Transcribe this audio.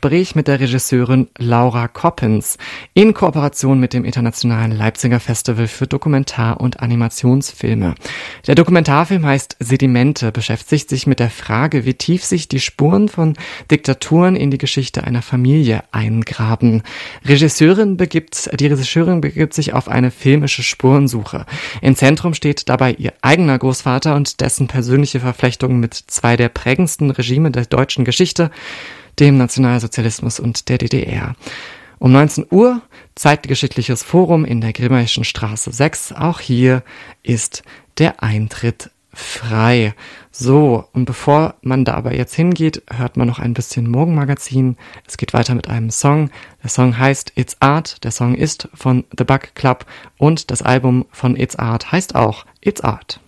Gespräch mit der Regisseurin Laura Coppens in Kooperation mit dem Internationalen Leipziger Festival für Dokumentar- und Animationsfilme. Der Dokumentarfilm heißt Sedimente, beschäftigt sich mit der Frage, wie tief sich die Spuren von Diktaturen in die Geschichte einer Familie eingraben. Die Regisseurin begibt sich auf eine filmische Spurensuche. Im Zentrum steht dabei ihr eigener Großvater und dessen persönliche Verflechtungen mit zwei der prägendsten Regime der deutschen Geschichte, dem Nationalsozialismus und der DDR. Um 19 Uhr Zeitgeschichtliches Forum in der Grimmaischen Straße 6. Auch hier ist der Eintritt frei. So, und bevor man da aber jetzt hingeht, hört man noch ein bisschen Morgenmagazin. Es geht weiter mit einem Song. Der Song heißt It's Art. Der Song ist von The Bug Club und das Album von It's Art heißt auch It's Art.